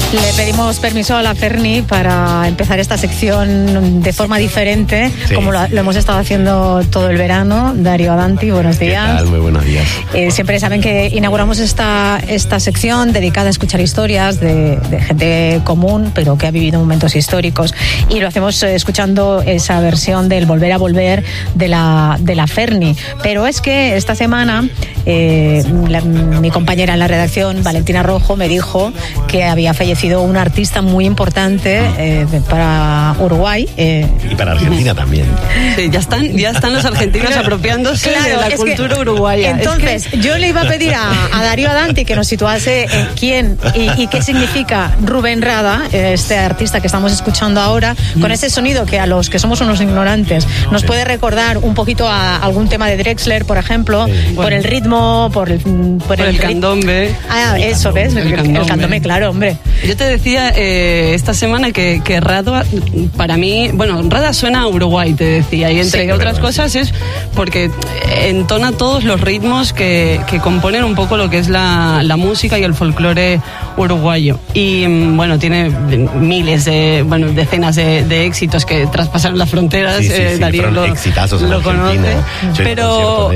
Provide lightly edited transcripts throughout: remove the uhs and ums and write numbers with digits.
Le pedimos permiso a la Ferni para empezar esta sección de forma diferente, sí, como lo hemos estado haciendo todo el verano. Darío Adanti, buenos días. ¿Qué tal? Muy buenos días. Siempre saben que inauguramos esta sección dedicada a escuchar historias de gente común, pero que ha vivido momentos históricos. Y lo hacemos escuchando esa versión del Volver a Volver de la Ferni. Pero es que esta semana mi compañera en la redacción, Valentina Rojo, me dijo que había fallecido un artista muy importante para Uruguay. Y para Argentina también. Sí, ya están los argentinos apropiándose de la cultura uruguaya. Entonces, yo le iba a pedir a Darío Adanti que nos situase en quién y qué significa Rubén Rada, este artista que estamos escuchando ahora, con ese sonido que a los que somos unos ignorantes nos puede recordar un poquito a algún tema de Drexler, por ejemplo, por el ritmo, por el candombe. Eso, ¿ves? El candombe, claro, hombre. Yo te decía esta semana que Rada, para mí, Rada suena a Uruguay, te decía, y entre otras cosas es porque entona todos los ritmos que componen un poco lo que es la música y el folclore uruguayo. Y tiene miles decenas de éxitos que traspasaron las fronteras. Darío lo conoce. Pero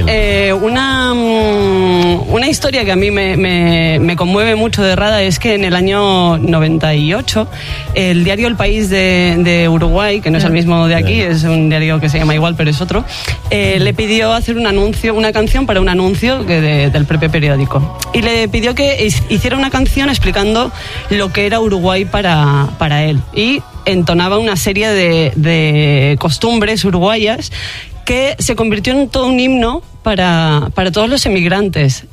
una historia que a mí me conmueve mucho de Rada es que en el año 98 el diario El País de Uruguay, que no es el mismo de aquí, es un diario que se llama igual pero es otro, le pidió hacer una canción para un anuncio del propio periódico, y le pidió que hiciera una canción explicando lo que era Uruguay para él, y entonaba una serie de costumbres uruguayas que se convirtió en todo un himno para todos los emigrantes.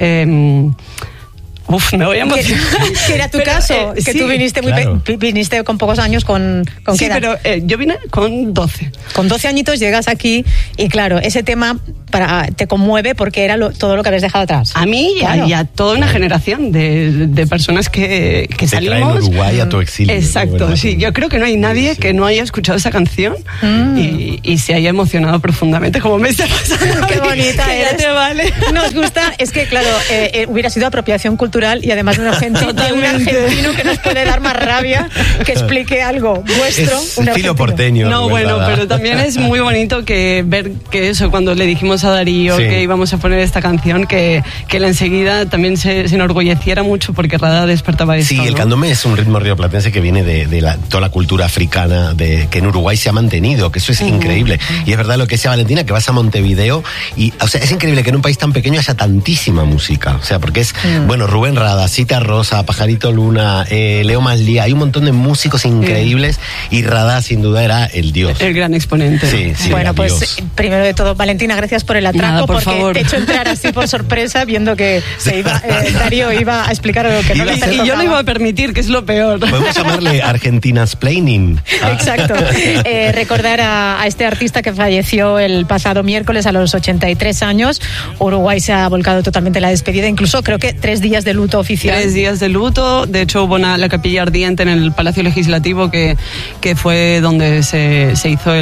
Me voy a emocionar. Que era tu caso, que tú viniste viniste con pocos años, ¿con qué edad? Pero yo vine con 12. Con 12 añitos llegas aquí y claro, ese tema te conmueve porque era todo lo que habías dejado atrás. A mí y a toda una generación de personas que salimos. Te traen Uruguay a tu exilio. Exacto, sí. Yo creo que no hay nadie que no haya escuchado esa canción y se haya emocionado profundamente, como me está pasando. Qué bonita eres. Ya te vale. Nos gusta, es que claro, hubiera sido apropiación cultural y además de un argentino que nos puede dar más rabia que explique algo vuestro. Es estilo porteño. No, pero también es muy bonito ver que eso, cuando le dijimos a Darío que íbamos a poner esta canción, que él enseguida también se enorgulleciera mucho porque Rada despertaba esto. Sí, el candombe es un ritmo rioplatense que viene de toda la cultura africana que en Uruguay se ha mantenido, que eso es increíble. Y es verdad lo que decía Valentina, que vas a Montevideo y, es increíble que en un país tan pequeño haya tantísima música. Porque es, Rubén Rada, Cita Rosa, Pajarito Luna, Leo Maslía, hay un montón de músicos increíbles y Rada sin duda era el dios. El gran exponente. Sí, bueno, pues Dios. Primero de todo, Valentina, gracias por el atraco, por porque favor. Te he hecho entrar así por sorpresa viendo que Darío iba a explicar algo que no le tocaba. Y yo lo iba a permitir, que es lo peor. Podemos llamarle Argentinasplaining. Exacto. Recordar a este artista que falleció el pasado miércoles a los 83 años. Uruguay se ha volcado totalmente en la despedida, incluso creo que 3 días de luto oficial. 3 días de luto. De hecho, hubo la capilla ardiente en el Palacio Legislativo, que fue donde se hizo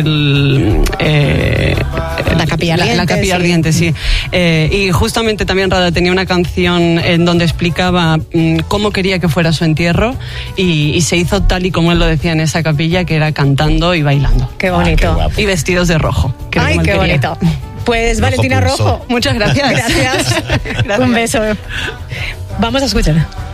la capilla ardiente. La capilla ardiente, sí. Y justamente también Rada tenía una canción en donde explicaba cómo quería que fuera su entierro y se hizo tal y como él lo decía en esa capilla, que era cantando y bailando. Qué bonito. Y vestidos de rojo. Ay, qué bonito. Pues Valentina Rojo, muchas gracias. Gracias. Un beso. Vamos a escuchar.